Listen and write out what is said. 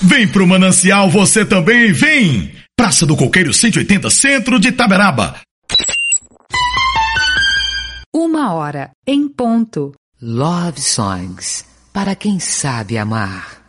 Vem pro Manancial você também, vem! Praça do Coqueiro 180, centro de Itaberaba. 1h em ponto. Love Songs, para quem sabe amar.